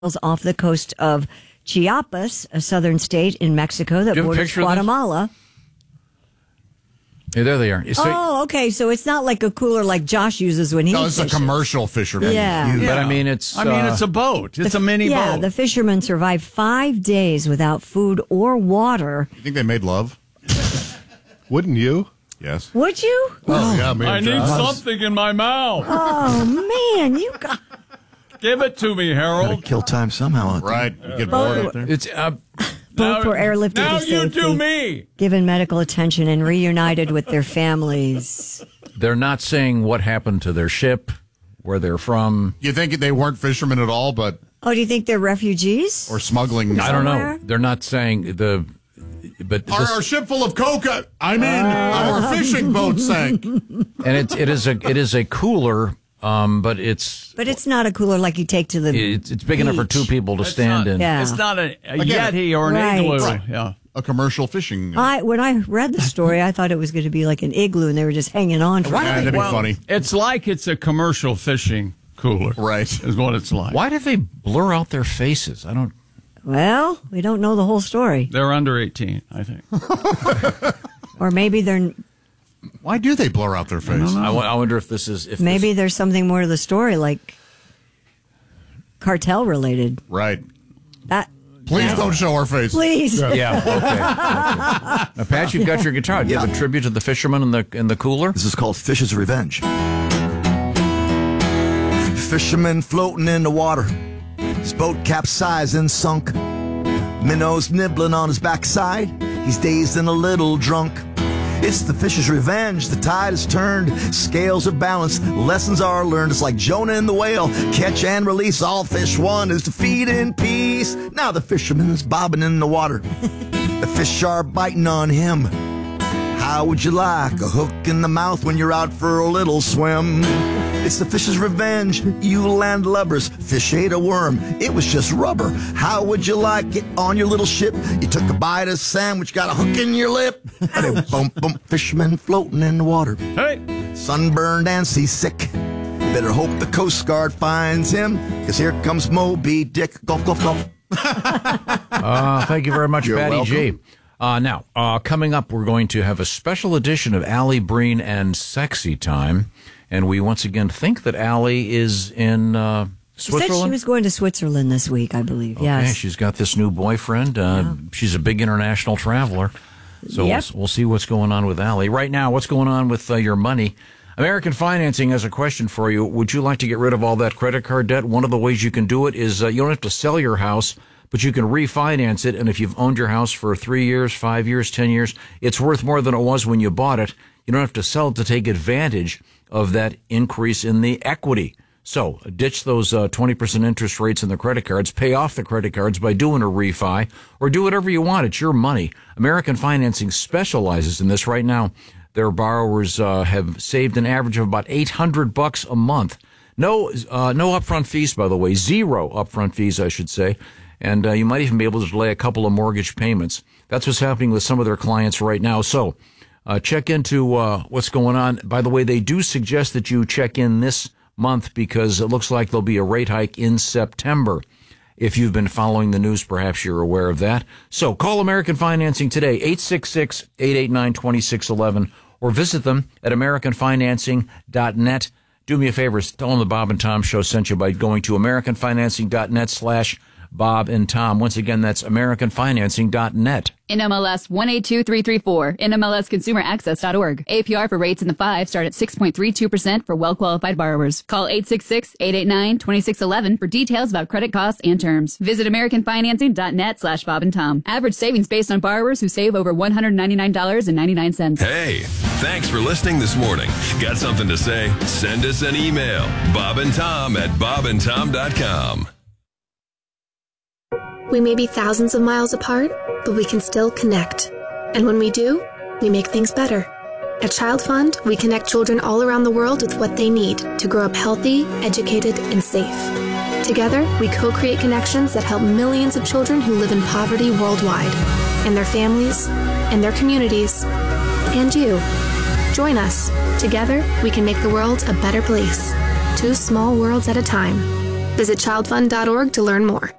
off the coast of Chiapas, a southern state in Mexico that borders Guatemala. Hey, there they are. Okay. So it's not like a cooler like Josh uses when he fishes. No, it's a commercial fisherman. Yeah. But I mean, it's a boat. It's a mini boat. Yeah, the fishermen survived 5 days without food or water. You think they made love? Wouldn't you? Yes. Would you? Oh, yeah, man. I need something in my mouth. Oh, man, you got... Give it to me, Harold. Kill time somehow. Right. You get bored out there. It's both were airlifted now to safety, you do me. given medical attention, and reunited with their families. They're not saying what happened to their ship, where they're from. You think they weren't fishermen at all, but... Oh, do you think they're refugees? Or smuggling... I don't know. They're not saying the... But our ship full of coca. Our fishing boat sank. And it is a cooler, but it's not a cooler like you take to the it's big enough for two people to stand in. Yeah. It's not a Yeti or an igloo. Right. Yeah. A commercial fishing. When I read the story, I thought it was going to be like an igloo, and they were just hanging on for That'd be funny. It's like it's a commercial fishing cooler. Right. Is what it's like. Why did they blur out their faces? I don't... Well, we don't know the whole story. They're under 18, I think. Or maybe they're... Why do they blur out their face? I wonder if this is... Maybe there's something more to the story, like cartel related. Right. Please don't show our face. Please. Yeah, okay. Now, Pat, you've got your guitar. Do you have a tribute to the fisherman in the cooler? This is called Fish's Revenge. Fisherman floating in the water. His boat capsized and sunk. Minnows nibbling on his backside. He's dazed and a little drunk. It's the fish's revenge. The tide has turned. Scales are balanced. Lessons are learned. It's like Jonah and the whale. Catch and release. All fish want is to feed in peace. Now the fisherman's bobbing in the water. The fish are biting on him. How would you like a hook in the mouth when you're out for a little swim? It's the fish's revenge, you landlubbers. Fish ate a worm, it was just rubber. How would you like it on your little ship? You took a bite of sandwich, got a hook in your lip. And bump, bump, fisherman floating in the water. Hey! Sunburned and seasick. Better hope the Coast Guard finds him, because here comes Moby Dick. Golf, golf, golf. Thank you very much, You're Patty welcome. G. Now, coming up, we're going to have a special edition of Allie Breen and Sexy Time. And we once again think that Allie is in Switzerland. She said she was going to Switzerland this week, I believe. Okay, Yes. she's got this new boyfriend. She's a big international traveler. So we'll see what's going on with Allie. Right now, what's going on with your money? American Financing has a question for you. Would you like to get rid of all that credit card debt? One of the ways you can do it is you don't have to sell your house, but you can refinance it. And if you've owned your house for 3 years, 5 years, 10 years, it's worth more than it was when you bought it. You don't have to sell it to take advantage of that increase in the equity. So ditch those 20% interest rates in the credit cards, pay off the credit cards by doing a refi, or do whatever you want. It's your money. American Financing specializes in this right now. Their borrowers have saved an average of about $800 a month. No upfront fees, by the way. Zero upfront fees, I should say. And you might even be able to delay a couple of mortgage payments. That's what's happening with some of their clients right now. So check into what's going on. By the way, they do suggest that you check in this month because it looks like there'll be a rate hike in September. If you've been following the news, perhaps you're aware of that. So call American Financing today, 866-889-2611, or visit them at AmericanFinancing.net. Do me a favor, tell them the Bob and Tom Show sent you by going to AmericanFinancing.net/Bob and Tom. Once again, that's AmericanFinancing.net. NMLS 182334, NMLSConsumerAccess.org. APR for rates in the 5 start at 6.32% for well-qualified borrowers. Call 866-889-2611 for details about credit costs and terms. Visit AmericanFinancing.net/Bob and Tom. Average savings based on borrowers who save over $199.99. Hey, thanks for listening this morning. Got something to say? Send us an email. bobandtom@bobandtom.com. We may be thousands of miles apart, but we can still connect. And when we do, we make things better. At Child Fund, we connect children all around the world with what they need to grow up healthy, educated, and safe. Together, we co-create connections that help millions of children who live in poverty worldwide, and their families, and their communities, and you. Join us. Together, we can make the world a better place. 2 small worlds at a time. Visit childfund.org to learn more.